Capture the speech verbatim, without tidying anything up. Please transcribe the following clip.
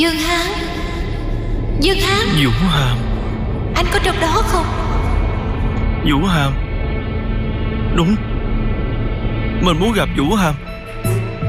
Dương Hán, Dương Hán, Vũ Hàm. anh có trong đó không? Vũ Hàm. Đúng, mình muốn gặp Vũ Hàm.